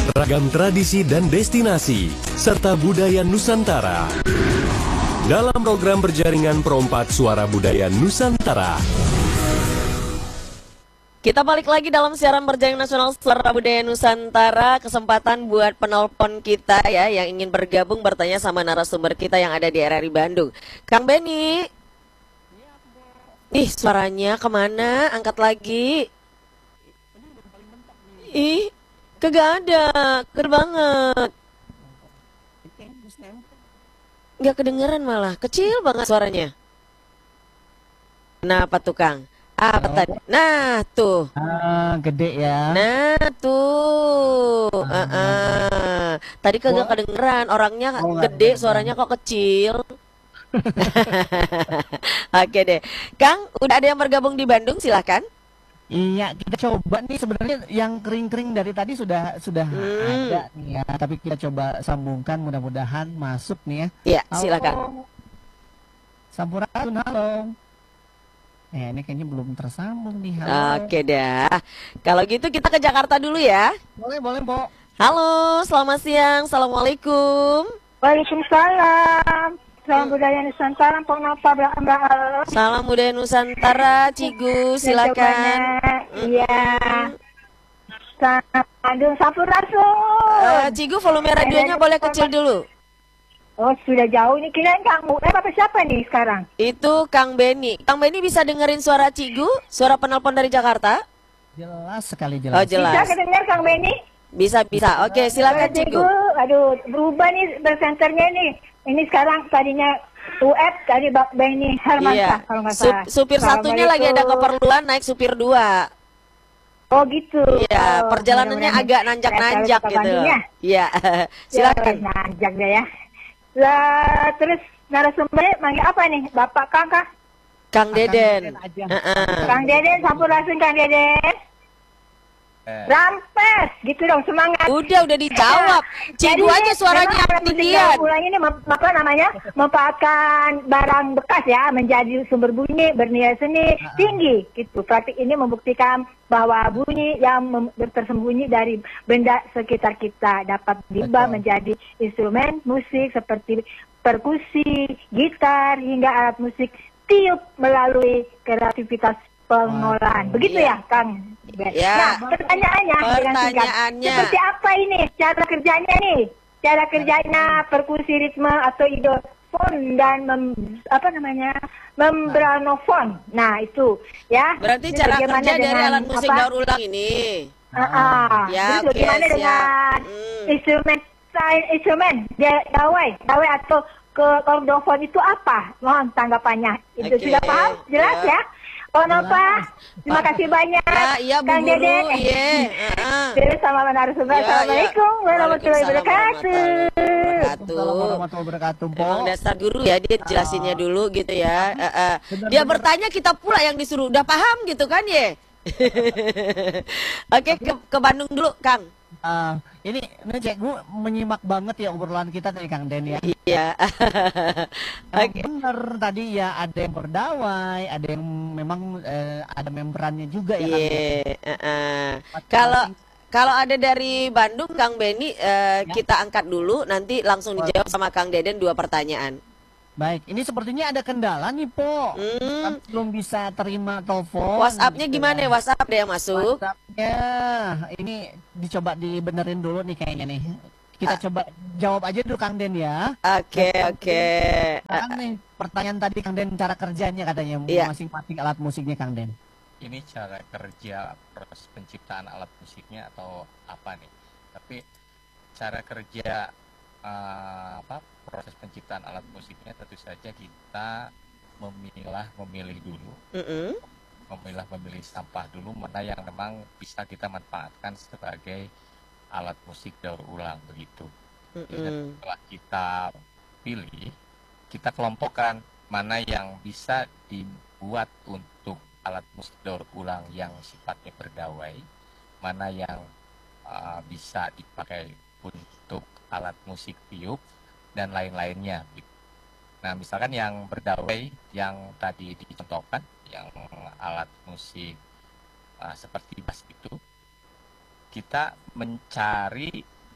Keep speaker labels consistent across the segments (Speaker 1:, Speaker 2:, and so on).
Speaker 1: ragam tradisi dan destinasi, serta budaya Nusantara. Dalam program berjaringan Perompak Suara Budaya Nusantara.
Speaker 2: Kita balik lagi dalam siaran berjaringan nasional Suara Budaya Nusantara. Kesempatan buat penelpon kita ya yang ingin bergabung bertanya sama narasumber kita yang ada di RRI Bandung. Kang Beni. Ih, suaranya kemana? Angkat lagi. Ih, kagak ada. Keren banget. Nggak kedengeran malah. Kecil banget suaranya. Kenapa tuh, Kang? Apa tadi? Nah, tuh.
Speaker 3: Gede ya.
Speaker 2: Nah, tuh. Tadi kagak kedengeran. Orangnya gede, suaranya kok kecil. Oke deh. Kang, udah ada yang bergabung di Bandung, silahkan.
Speaker 3: Iya, kita coba nih sebenarnya yang kering-kering dari tadi sudah ada nih ya. Tapi kita coba sambungkan, mudah-mudahan masuk nih ya.
Speaker 2: Iya,
Speaker 3: Halo.
Speaker 2: silakan.
Speaker 3: Sampurasun, halo. Ini kayaknya belum tersambung nih. Halo.
Speaker 2: Oke dah. Kalau gitu kita ke Jakarta dulu ya.
Speaker 3: Boleh, Mbok.
Speaker 2: Halo, selamat siang. Assalamualaikum.
Speaker 4: Waalaikumsalam. Salam budaya Nusantara, Pok Nova, Mbak.
Speaker 2: Salam budaya Nusantara, Cigu, silakan.
Speaker 4: Iya. Bandung Sampurasun.
Speaker 2: Cigu, volume radionya boleh kecil dulu.
Speaker 4: Oh, sudah jauh nih. Kirain Kang apa siapa nih sekarang?
Speaker 2: Itu Kang Beni. Kang Beni bisa dengerin suara Cigu, suara penelpon dari Jakarta?
Speaker 3: Jelas sekali, jelas.
Speaker 2: Oh, jelas.
Speaker 4: Bisa kedengar Kang Beni?
Speaker 2: Bisa. Oke, silakan Cigu.
Speaker 4: Aduh, berubah nih presenternya nih. Ini sekarang tadinya UF, tadi Bak Beni Hermansyah kalau nggak salah.
Speaker 2: Supir satunya lagi ada keperluan naik supir 2.
Speaker 4: Oh gitu.
Speaker 2: Iya, perjalanannya agak nanjak-nanjak gitu. Iya, silakan.
Speaker 4: Nanjak deh ya. Lah, terus narasumbernya manggil apa nih? Bapak Kang kah?
Speaker 2: Kang Deden.
Speaker 4: Kang Deden, sampurasun Kang Deden. Rampes, gitu dong, semangat.
Speaker 2: Udah dijawab. Cigu aja suaranya ketinggian.
Speaker 4: Ulang ini apa namanya? Memanfaatkan barang bekas ya menjadi sumber bunyi bernilai seni tinggi gitu. Praktik ini membuktikan bahwa bunyi yang tersembunyi dari benda sekitar kita dapat diubah menjadi instrumen musik seperti perkusi, gitar hingga alat musik tiup melalui kreativitas pengolahan. Begitu ya, Kang?
Speaker 2: Ya.
Speaker 4: Nah, pertanyaannya seperti apa ini cara kerjanya nih? Cara kerjanya perkusi ritme atau idofon dan membranofon. Nah, itu ya.
Speaker 2: Berarti cara kerja dari alat musik daur ulang ini.
Speaker 4: Ya, terus bagaimana dengan instrumen gawai atau kordofon itu apa? Mohon tanggapannya. Itu sudah paham? Jelas ya? Oh, Nova, terima kasih banyak.
Speaker 2: Iya, Bu
Speaker 4: Kang
Speaker 2: Guru.
Speaker 4: Deden. Terus sama narasumber. Assalamualaikum warahmatullahi wabarakatuh.
Speaker 3: Warahmatullahi wabarakatuh.
Speaker 2: Emang dasar guru ya, dia jelasinnya dulu gitu ya. Dia bertanya, kita pula yang disuruh. Udah paham gitu kan ya? Oke, ke Bandung dulu, Kang.
Speaker 3: Ini gue menyimak banget ya obrolan kita dari Kang Den ya.
Speaker 2: Iya.
Speaker 3: Bener tadi ya, ada yang berdawai, ada yang memang ada membrannya juga ya.
Speaker 2: Kalau ada dari Bandung, Kang Beni, kita angkat dulu, nanti langsung dijawab sama Kang Deden 2 pertanyaan.
Speaker 3: Baik, ini sepertinya ada kendala nih, Po. Kan belum bisa terima telepon.
Speaker 2: WhatsApp-nya
Speaker 3: gitu
Speaker 2: gimana? WhatsApp ada yang masuk?
Speaker 3: WhatsApp-nya ini dicoba dibenerin dulu nih kayaknya nih. Kita coba jawab aja dulu Kang Den ya.
Speaker 2: Oke.
Speaker 3: Sekarang nih pertanyaan tadi Kang Den, cara kerjanya katanya masing-masing alat musiknya Kang Den.
Speaker 5: Ini cara kerja proses penciptaan alat musiknya atau apa nih? Tapi cara kerja proses penciptaan alat musiknya tentu saja kita memilih dulu, memilih sampah dulu mana yang memang bisa kita manfaatkan sebagai alat musik daur ulang begitu. Dan setelah kita pilih, kita kelompokkan mana yang bisa dibuat untuk alat musik daur ulang yang sifatnya berdawai, mana yang bisa dipakai untuk alat musik tiup dan lain-lainnya. Nah, misalkan yang berdawai yang tadi dicontohkan, yang alat musik seperti bass itu, kita mencari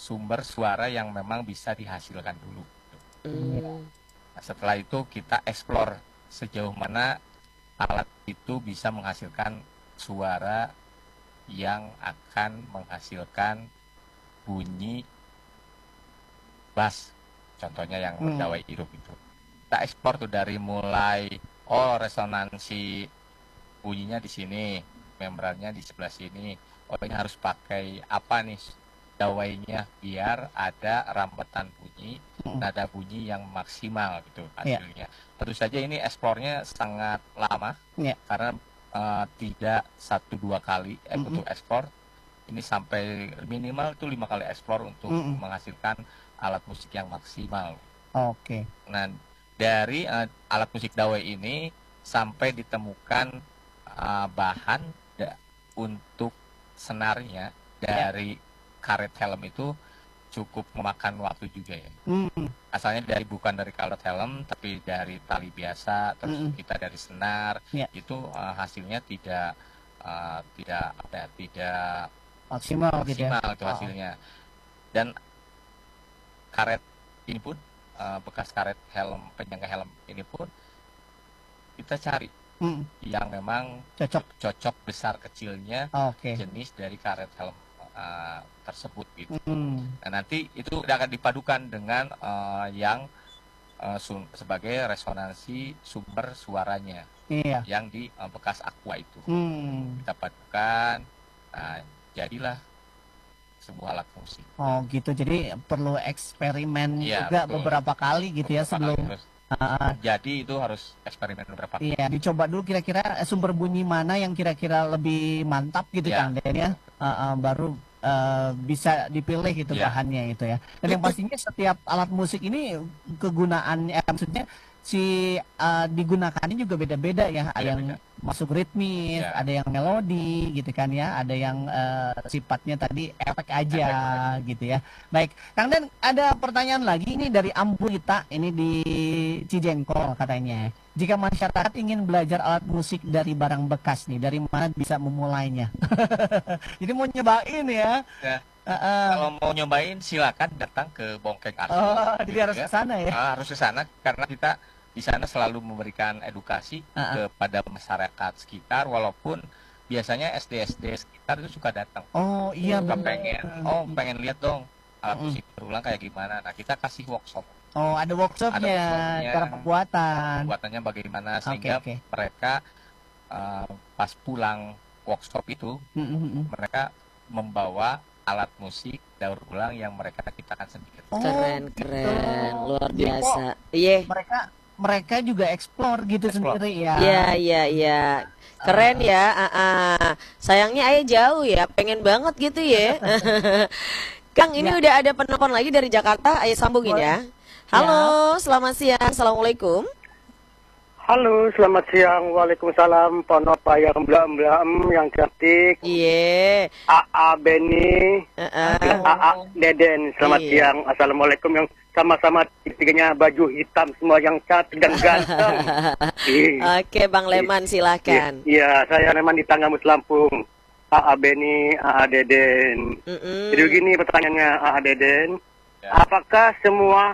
Speaker 5: sumber suara yang memang bisa dihasilkan dulu.
Speaker 2: Hmm.
Speaker 5: Nah, setelah itu kita eksplor sejauh mana alat itu bisa menghasilkan suara yang akan menghasilkan bunyi bass, contohnya yang berdawai hirup itu. Kita ekspor tuh dari mulai resonansi bunyinya di sini, membrannya di sebelah sini. Oh, ini harus pakai apa nih dawainya biar ada rambatan bunyi, nada bunyi yang maksimal gitu hasilnya. Tentu saja ini eksplornya sangat lama karena tidak 1-2 kali untuk ekspor. Ini sampai minimal itu 5 kali ekspor untuk menghasilkan alat musik yang maksimal.
Speaker 3: Oke.
Speaker 5: Nah, dari alat musik dawai ini sampai ditemukan bahan untuk senarnya dari karet helm itu cukup memakan waktu juga ya. Asalnya bukan dari karet helm tapi dari tali biasa, terus kita dari senar, itu hasilnya tidak
Speaker 3: maksimal gitu ya.
Speaker 5: Itu hasilnya. Dan karet ini pun bekas karet helm, penyangga helm ini pun kita cari yang memang cocok besar kecilnya jenis dari karet helm tersebut gitu. Nah, nanti itu akan dipadukan dengan yang sebagai resonansi sumber suaranya yang di bekas aqua itu. Kita padukan, jadilah sebuah alat musik.
Speaker 3: Oh gitu, jadi perlu eksperimen juga betul. Beberapa kali gitu ya sebelum
Speaker 5: jadi itu harus eksperimen beberapa kali.
Speaker 3: Iya, dicoba dulu kira-kira sumber bunyi mana yang kira-kira lebih mantap gitu Kang Den ya. Baru bisa dipilih gitu bahannya itu ya. Dan yang pastinya setiap alat musik ini kegunaannya maksudnya digunakannya juga beda-beda ya. Ada yang masuk ritmis, ada yang melodi gitu kan ya, ada yang sifatnya tadi efek aja gitu ya. Baik, Kang Den, ada pertanyaan lagi ini dari Ambulita, ini di Cijengkol katanya. Jika masyarakat ingin belajar alat musik dari barang bekas nih, dari mana bisa memulainya? Jadi mau nyobain ya.
Speaker 5: Kalau mau nyobain silakan datang ke Bongkeng Art.
Speaker 3: Jadi harus ke sana ya.
Speaker 5: Harus ke sana karena kita di sana selalu memberikan edukasi kepada masyarakat sekitar, walaupun biasanya SD sekitar itu suka datang.
Speaker 3: Oh iya,
Speaker 5: pengen lihat dong alat musik berulang kayak gimana. Nah, kita kasih workshop.
Speaker 3: Oh, ada workshopnya, cara
Speaker 5: pembuatannya bagaimana sehingga mereka pas pulang workshop itu mereka membawa alat musik daur ulang yang mereka ciptakan sendiri.
Speaker 2: Keren, luar biasa. Iya.
Speaker 3: Mereka juga eksplor gitu sendiri ya.
Speaker 2: Iya. Keren ya. Sayangnya ayah jauh ya, pengen banget gitu ya. Kang, ini udah ada penelpon lagi dari Jakarta, ayah sambungin ya. Halo, selamat siang. Assalamualaikum.
Speaker 6: Halo, selamat siang. Waalaikumsalam. Ponopa yang belam yang cantik.
Speaker 2: Iya.
Speaker 6: AA Beni, AA Deden. Selamat siang. Assalamualaikum. Yang sama-sama tiganya baju hitam semua yang cantik dan ganteng.
Speaker 2: Oke, Bang Leman silahkan.
Speaker 6: Iya, saya Leman di Tanggamus Lampung. AA Beni, AA Deden. Jadi begini pertanyaannya AA Deden. Apakah semua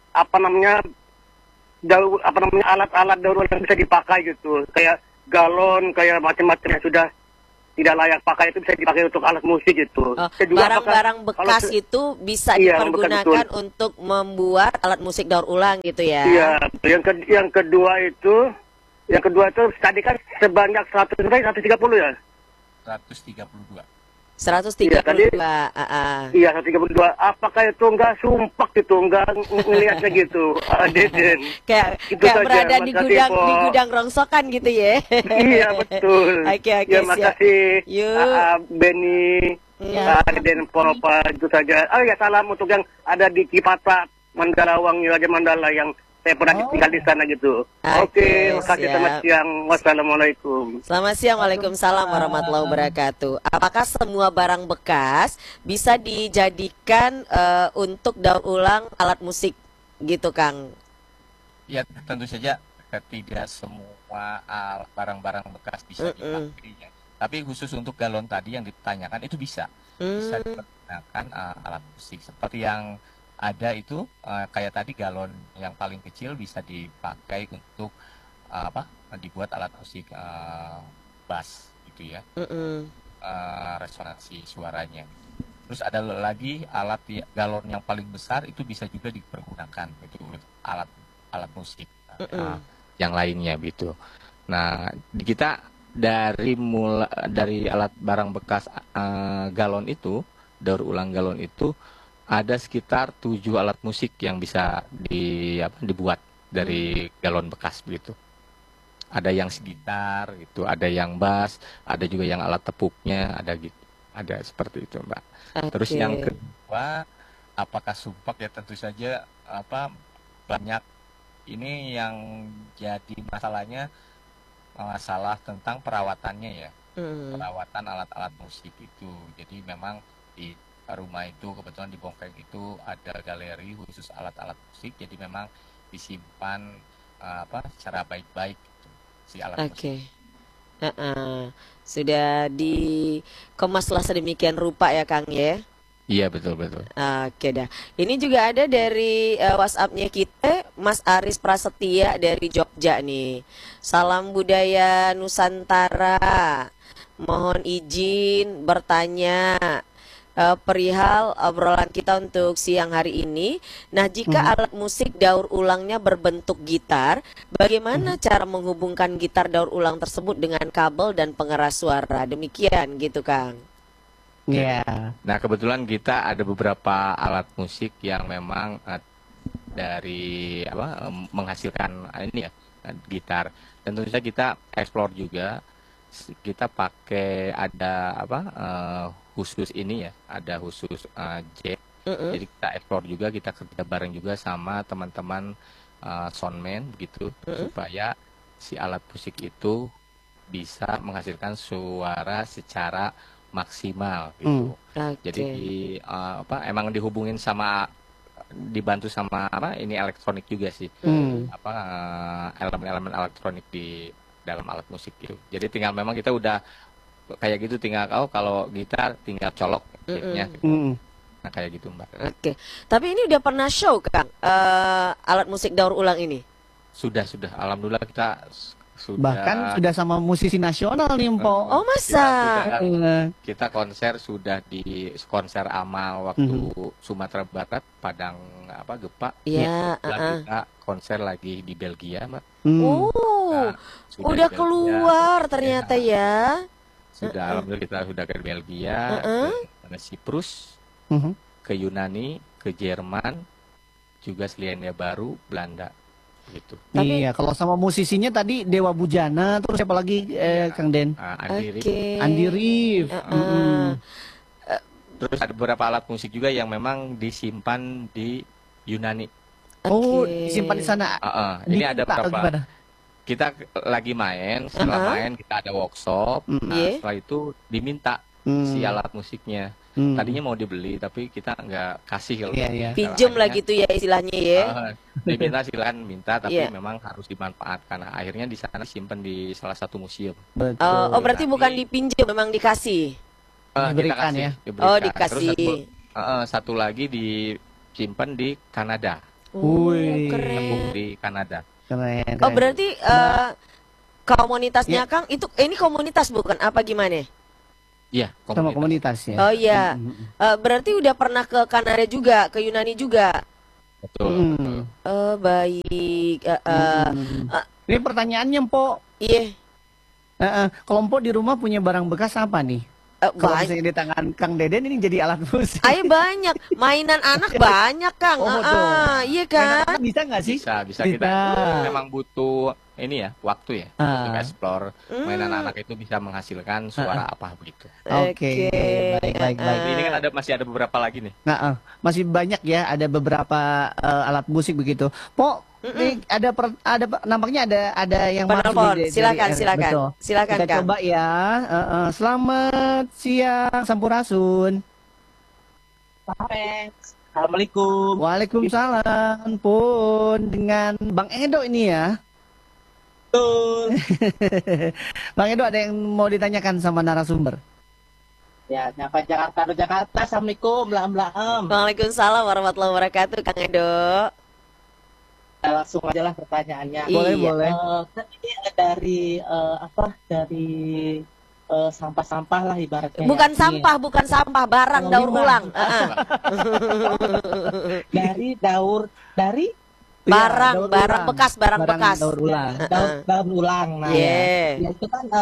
Speaker 6: alat-alat daur ulang bisa dipakai gitu, kayak galon, kayak macam-macam yang sudah tidak layak pakai itu bisa dipakai untuk alat musik gitu.
Speaker 2: Barang-barang bekas itu bisa dipergunakan untuk membuat alat musik daur ulang gitu ya.
Speaker 6: Iya, yang kedua itu tadi kan sebanyak 130 ya?
Speaker 5: 132.
Speaker 2: 132.
Speaker 6: Iya, 132. Apakah itu enggak sumpah gitu, enggak ngelihatnya gitu, Deden.
Speaker 2: Kayak
Speaker 6: saja.
Speaker 2: berada di gudang rongsokan gitu ya.
Speaker 6: Iya, betul.
Speaker 2: Oke,
Speaker 6: ya, makasih. Beni, Deden Ponopa, itu saja. Oh ya, salam untuk yang ada di Cipata, Mandalawang, Raja Mandala yang saya pernah tinggal di sana gitu. Oke, makasih, selamat siang. Wassalamualaikum.
Speaker 2: Selamat siang, waalaikumsalam warahmatullahi wabarakatuh. Apakah semua barang bekas bisa dijadikan untuk daur ulang alat musik gitu, Kang?
Speaker 5: Ya, tentu saja tidak semua barang-barang bekas bisa dipakai. Tapi khusus untuk galon tadi yang ditanyakan itu bisa. Bisa menggunakan alat musik seperti yang ada itu, kayak tadi galon yang paling kecil bisa dipakai untuk dibuat alat musik bass gitu ya, resonansi suaranya. Terus ada lagi galon yang paling besar itu bisa juga dipergunakan itu alat musik yang lainnya gitu. Nah, kita dari alat barang bekas galon itu, daur ulang galon itu ada sekitar 7 alat musik yang bisa dibuat dari galon bekas begitu. Ada yang gitar gitu, ada yang bass, ada juga yang alat tepuknya, ada seperti itu, Mbak. Terus yang kedua, apakah sumpah? Ya tentu saja banyak ini yang jadi masalah tentang perawatannya ya. Perawatan alat-alat musik itu. Jadi memang di rumah itu kebetulan di Bongkeng itu ada galeri khusus alat-alat musik, jadi memang disimpan secara baik-baik gitu, si alat musik.
Speaker 2: Sudah dikemaslah sedemikian rupa ya Kang ya.
Speaker 5: Iya, betul.
Speaker 2: Oke dah. Ini juga ada dari WhatsApp-nya kita, Mas Aris Prasetya dari Jogja nih. Salam budaya Nusantara. Mohon izin bertanya perihal obrolan kita untuk siang hari ini. Nah, jika alat musik daur ulangnya berbentuk gitar, bagaimana cara menghubungkan gitar daur ulang tersebut dengan kabel dan pengeras suara? Demikian gitu, Kang.
Speaker 3: Iya.
Speaker 5: Nah, kebetulan kita ada beberapa alat musik yang memang dari menghasilkan ini ya, gitar. Dan tentu saja kita explore juga. Kita pakai ada khusus ini ya, ada khusus jack. Jadi kita explore juga, kita kerja bareng juga sama teman-teman soundman begitu, supaya si alat musik itu bisa menghasilkan suara secara maksimal gitu. Jadi emang dihubungin dibantu sama ini elektronik juga sih, elemen-elemen elektronik di dalam alat musik itu. Jadi tinggal memang kita udah kayak gitu, tinggal kalau gitar tinggal colok ya. Nah, kayak gitu, Mbak.
Speaker 2: Oke. Tapi ini udah pernah show Kang alat musik daur ulang ini?
Speaker 5: Sudah. Alhamdulillah kita sudah.
Speaker 3: Bahkan sudah sama musisi nasional nih, Mpo.
Speaker 2: Oh, masa?
Speaker 5: Kita konser sudah di konser amal waktu Sumatera Barat, Padang Gepa.
Speaker 2: Iya,
Speaker 5: Kita konser lagi di Belgia, Mbak.
Speaker 2: Nah, udah keluar ternyata ya.
Speaker 5: Sudah, alhamdulillah kita sudah ke Belgia, ke Siprus, ke Yunani, ke Jerman, juga Selandia Baru, Belanda. Gitu.
Speaker 3: Iya, kalau sama musisinya tadi Dewa Bujana, terus siapa lagi Kang Den? Andi Rif.
Speaker 5: Terus ada beberapa alat musik juga yang memang disimpan di Yunani.
Speaker 3: Oh, disimpan di sana.
Speaker 5: Ini ada beberapa. Kita lagi main, setelah main kita ada workshop. Setelah itu diminta si alat musiknya. Tadinya mau dibeli tapi kita nggak kasih kalau
Speaker 2: pinjem lah gitu ya istilahnya ya.
Speaker 5: Diminta silakan minta, tapi memang harus dimanfaatkan. Akhirnya di sana simpan di salah satu museum.
Speaker 2: Oh, berarti bukan dipinjam, memang dikasih.
Speaker 3: Diberikan ya.
Speaker 2: Oh, dikasih.
Speaker 5: Terus satu lagi disimpan di Kanada.
Speaker 2: Keren.
Speaker 5: Di Kanada.
Speaker 3: Keren.
Speaker 2: Oh, berarti komunitasnya Kang itu ini komunitas bukan apa gimana?
Speaker 5: Iya,
Speaker 3: sama komunitas ya.
Speaker 2: Oh iya. Berarti udah pernah ke Kanada juga, ke Yunani juga.
Speaker 5: Betul.
Speaker 2: Oh, baik.
Speaker 3: Ini pertanyaannya, Mpo.
Speaker 2: Iya.
Speaker 3: Kalau Mpo di rumah punya barang bekas apa nih? Kalau misalnya di tangan Kang Deden ini jadi alat musik.
Speaker 2: Ayo banyak, mainan anak banyak Kang. Iya kan?
Speaker 3: Bisa nggak sih?
Speaker 5: Bisa. Kita memang butuh ini ya, waktu ya untuk explore. Mainan anak itu bisa menghasilkan suara apa begitu.
Speaker 3: Oke, baik.
Speaker 5: Ini kan masih ada beberapa lagi nih.
Speaker 3: Masih banyak ya, ada beberapa alat musik begitu. Nih ada nampaknya ada yang
Speaker 2: penelpon. Silakan. Silakan
Speaker 3: Kita
Speaker 2: Kang.
Speaker 3: coba ya. Selamat siang Sampurasun.
Speaker 7: Assalamualaikum.
Speaker 3: Waalaikumsalam. Pun dengan Bang Edo ini ya.
Speaker 7: Betul.
Speaker 3: Bang Edo, ada yang mau ditanyakan sama narasumber?
Speaker 7: Ya, nyapa Jakarta, Aduh, Jakarta. Assalamualaikum, belam.
Speaker 2: Waalaikumsalam warahmatullahi wabarakatuh, Kang Edo.
Speaker 7: Langsung aja lah pertanyaannya.
Speaker 3: Boleh,
Speaker 2: Iya.
Speaker 3: boleh.
Speaker 7: Kan ini dari dari sampah-sampah lah ibaratnya.
Speaker 2: Bukan
Speaker 7: ya.
Speaker 2: sampah, bukan sampah, barang daur
Speaker 7: limbah.
Speaker 2: ulang.
Speaker 7: Dari
Speaker 2: Barang,
Speaker 3: daur
Speaker 2: barang
Speaker 3: ulang.
Speaker 2: bekas, barang bekas.
Speaker 3: daur ulang.
Speaker 7: daur ulang. Nah,
Speaker 2: Iya.
Speaker 7: ya itu kan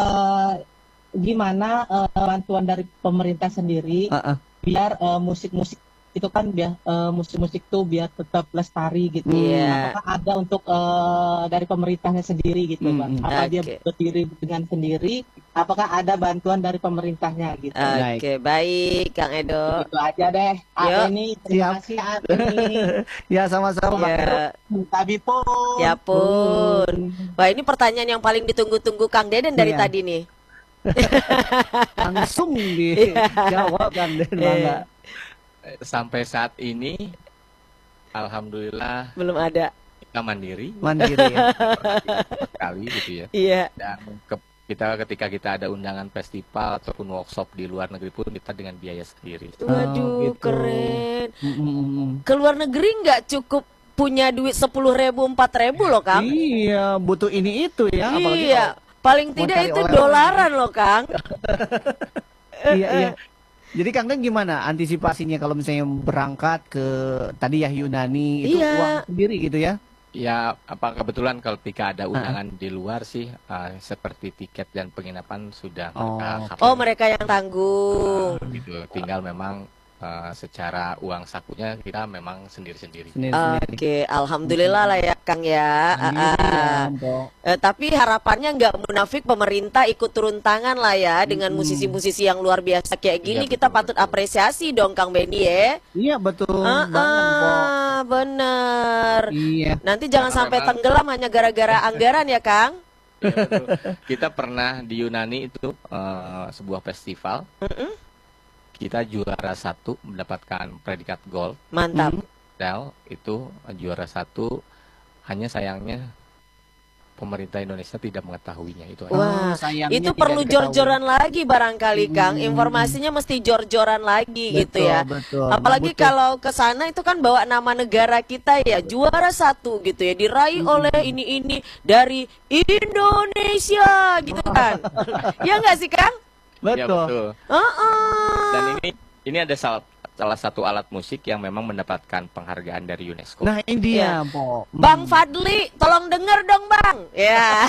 Speaker 7: gimana bantuan dari pemerintah sendiri biar musik-musik itu kan biar musik-musik tuh biar tetap lestari gitu.
Speaker 2: Iya.
Speaker 7: Apakah ada untuk dari pemerintahnya sendiri gitu, Bang? Apa dia
Speaker 2: Oke.
Speaker 7: berdiri dengan sendiri? Apakah ada bantuan dari pemerintahnya gitu?
Speaker 2: Oke, baik Kang Edo.
Speaker 7: Itu aja deh.
Speaker 2: Yuk.
Speaker 7: Ini terima kasih ini.
Speaker 3: Ya, sama-sama, Pak.
Speaker 2: Ya,
Speaker 7: Tapi pun.
Speaker 2: ya pun. Wah, ini pertanyaan yang paling ditunggu-tunggu Kang Deden dari
Speaker 3: Iya.
Speaker 2: tadi nih.
Speaker 3: Langsung dijawab kan, Den. Bangga.
Speaker 5: Sampai saat ini alhamdulillah
Speaker 2: Belum ada.
Speaker 5: kita mandiri
Speaker 3: Mandiri ya.
Speaker 5: sekali gitu ya.
Speaker 2: Iya.
Speaker 5: Dan ketika kita ada undangan festival ataupun workshop di luar negeri pun kita dengan biaya sendiri.
Speaker 2: Waduh,
Speaker 3: gitu.
Speaker 2: keren.
Speaker 3: Mm-mm.
Speaker 2: Keluar negeri nggak cukup punya duit 10.000, 4.000 loh, Kang.
Speaker 3: Iya, butuh ini itu ya. Apalagi
Speaker 2: Iya. Paling
Speaker 3: mau
Speaker 2: tidak
Speaker 3: cari
Speaker 2: itu
Speaker 3: oleh-oleh.
Speaker 2: dolaran loh, Kang.
Speaker 3: Iya, iya. Jadi Kang Den gimana antisipasinya kalau misalnya berangkat ke tadi ya Yunani itu
Speaker 2: Iya.
Speaker 3: uang sendiri gitu ya?
Speaker 5: Ya, apa kebetulan kalau ketika ada undangan di luar sih seperti tiket dan penginapan sudah mereka
Speaker 2: Oh,
Speaker 5: cover.
Speaker 2: mereka yang tanggung.
Speaker 5: Gitu. Tinggal memang secara uang sakunya kita memang sendiri-sendiri.
Speaker 3: Sendiri-sendiri.
Speaker 2: Oke, alhamdulillah lah ya, Kang ya. Tapi harapannya nggak munafik, pemerintah ikut turun tangan lah ya dengan musisi-musisi yang luar biasa kayak gini.
Speaker 5: Iya,
Speaker 2: Kita
Speaker 5: betul,
Speaker 2: patut
Speaker 5: betul.
Speaker 2: apresiasi dong, Kang Benny ya.
Speaker 3: Iya betul banget Pok.
Speaker 2: Bener.
Speaker 3: Iya.
Speaker 2: Nanti jangan
Speaker 5: Karena
Speaker 2: sampai
Speaker 5: memang-
Speaker 2: tenggelam hanya gara-gara anggaran ya, Kang.
Speaker 5: Iya, betul. Kita pernah di Yunani itu sebuah festival. Kita juara 1 mendapatkan predikat gold.
Speaker 2: Mantap.
Speaker 5: Del itu juara 1. Hanya sayangnya pemerintah Indonesia tidak mengetahuinya itu aja.
Speaker 2: Wah,
Speaker 3: sayangnya
Speaker 2: itu
Speaker 3: tidak
Speaker 2: perlu
Speaker 3: diketahui.
Speaker 2: jor-joran lagi barangkali, Kang. Informasinya mesti jor-joran lagi gitu ya.
Speaker 3: Betul.
Speaker 2: Apalagi
Speaker 3: Butuh.
Speaker 2: kalau ke sana itu kan bawa nama negara kita ya, juara 1 gitu ya, diraih oleh ini dari Indonesia gitu kan. Ya nggak sih, Kang?
Speaker 5: Ya,
Speaker 3: Betul.
Speaker 5: betul. Dan ini ada salah satu alat musik yang memang mendapatkan penghargaan dari UNESCO.
Speaker 3: Nah ini
Speaker 2: Iya.
Speaker 3: dia Pok.
Speaker 2: Bang Fadli, tolong denger dong, Bang. Ya.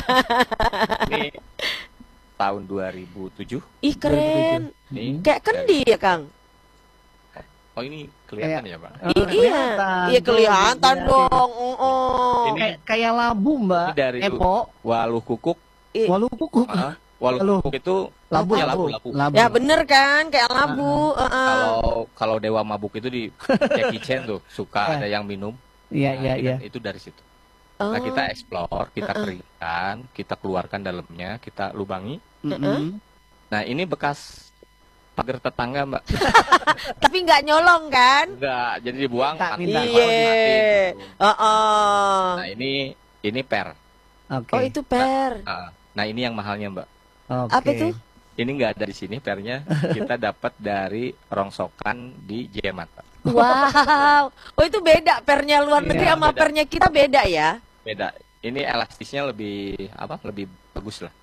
Speaker 5: Ini tahun 2007.
Speaker 2: Ih, keren.
Speaker 5: Ini
Speaker 2: Kayak kendi ya, Kang?
Speaker 5: Oh, ini kelihatan ya, Pak?
Speaker 2: Iya, iya kelihatan
Speaker 3: Iya.
Speaker 2: dong. Oh.
Speaker 5: Ini-
Speaker 3: Kayak labu Mbak.
Speaker 5: Ini dari
Speaker 3: Pok.
Speaker 5: Waluh Kukuk.
Speaker 3: Walu kuku.
Speaker 5: Waluh
Speaker 3: Lalu.
Speaker 5: Kukuk itu
Speaker 3: Labu,
Speaker 5: ya,
Speaker 3: labu.
Speaker 5: labu.
Speaker 2: Ya bener kan, kayak labu.
Speaker 5: Kalau Dewa Mabuk itu di Jackie Chan tuh suka ada yang minum.
Speaker 3: Iya,
Speaker 5: Nah,
Speaker 3: iya,
Speaker 5: ini
Speaker 3: iya.
Speaker 5: kan itu dari situ.
Speaker 2: Oh.
Speaker 5: Nah, kita explore, kita keringkan, kita keluarkan dalamnya, kita lubangi.
Speaker 3: Mm-mm.
Speaker 5: Nah, ini bekas pagar tetangga, Mbak.
Speaker 2: Tapi nggak nyolong kan?
Speaker 5: Enggak, jadi dibuang.
Speaker 3: Minta.
Speaker 5: nanti
Speaker 2: Iya.
Speaker 5: dimatiin gitu.
Speaker 2: Oh.
Speaker 5: Nah, ini per.
Speaker 3: Oke.
Speaker 2: Oh, itu per.
Speaker 5: Nah, ini yang mahalnya, Mbak.
Speaker 3: Oke.
Speaker 2: Apa itu?
Speaker 5: Ini nggak ada di sini pernya, kita dapat dari rongsokan di Jemat.
Speaker 2: Wow. Oh, itu beda pernya luar negeri
Speaker 5: Iya,
Speaker 2: sama
Speaker 5: beda.
Speaker 2: pernya kita beda ya?
Speaker 5: Beda. Ini elastisnya lebih lebih bagus lah.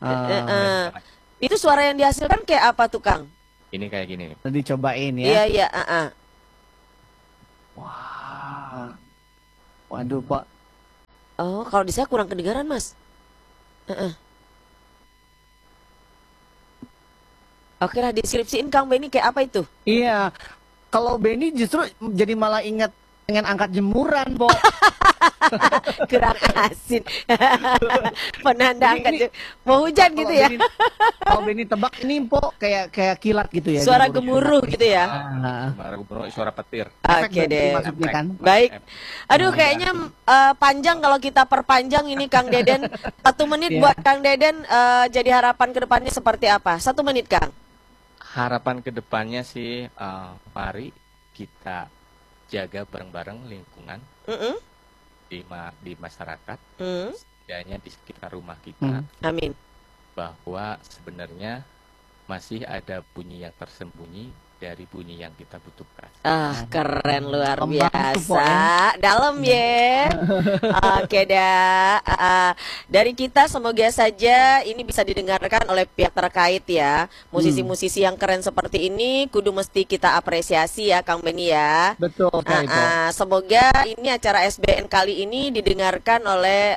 Speaker 2: Itu suara yang dihasilkan kayak apa tuh, Kang?
Speaker 5: Ini kayak gini nih.
Speaker 3: Tadi cobain
Speaker 2: Iya,
Speaker 3: ya.
Speaker 2: iya,
Speaker 3: Wah. Waduh Pak.
Speaker 2: Oh, kalau di saya kurang kedengaran, Mas. Oke lah, deskripsiin Kang Benny kayak apa itu?
Speaker 3: Iya. Kalau Benny justru jadi malah ingat dengan angkat jemuran, Pok.
Speaker 2: Kurang asin. Penanda angkat. Mau hujan gitu ya?
Speaker 3: Kalau Benny tebak ini, Pok, kayak kilat gitu ya.
Speaker 2: Suara gemuruh gitu ya?
Speaker 5: Suara petir.
Speaker 2: Oke deh.
Speaker 3: Maksudnya kan.
Speaker 2: Baik. Aduh, kayaknya panjang kalau kita perpanjang ini Kang Deden. 1 menit
Speaker 3: Iya.
Speaker 2: buat Kang Deden, jadi harapan ke depannya seperti apa? 1 menit, Kang.
Speaker 5: Harapan kedepannya sih, mari kita jaga bareng-bareng lingkungan
Speaker 2: Mm-mm.
Speaker 5: di masyarakat,
Speaker 2: Mm.
Speaker 5: setidaknya di sekitar rumah kita,
Speaker 2: Amin.
Speaker 5: bahwa sebenarnya masih ada bunyi yang tersembunyi dari bunyi yang kita butuhkan.
Speaker 2: Keren, luar biasa. Dalam ya. Oke dah. Dari kita semoga saja ini bisa didengarkan oleh pihak terkait ya. Musisi-musisi yang keren seperti ini kudu mesti kita apresiasi ya Kang Beni ya.
Speaker 3: Betul.
Speaker 2: Semoga ini acara SBN kali ini didengarkan oleh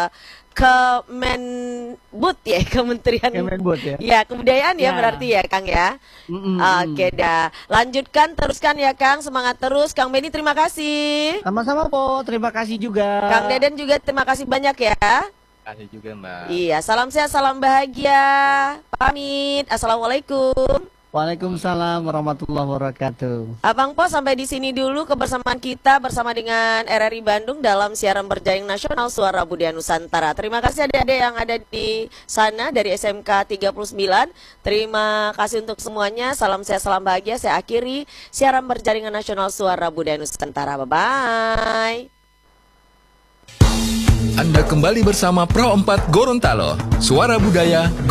Speaker 2: Kemenbud ya, Kementerian
Speaker 3: Kemenbud ya.
Speaker 2: Ya, kebudayaan ya berarti ya Kang ya. Oke dah. Lanjutkan teruskan ya Kang, semangat terus. Kang Beni terima kasih.
Speaker 3: Sama-sama Po, terima kasih juga.
Speaker 2: Kang Deden juga terima kasih banyak ya.
Speaker 5: Terima kasih juga Mbak.
Speaker 2: Iya, salam sehat, salam bahagia. Pamit. Assalamualaikum.
Speaker 3: Waalaikumsalam warahmatullahi wabarakatuh.
Speaker 2: Abang Po, sampai di sini dulu kebersamaan kita bersama dengan RRI Bandung dalam siaran berjaring nasional Suara Budaya Nusantara. Terima kasih adik-adik yang ada di sana dari SMK 39. Terima kasih untuk semuanya. Salam sehat, salam bahagia. Saya akhiri siaran berjaringan nasional Suara Budaya Nusantara. Bye-bye.
Speaker 8: Anda kembali bersama Pro 4 Gorontalo, Suara Budaya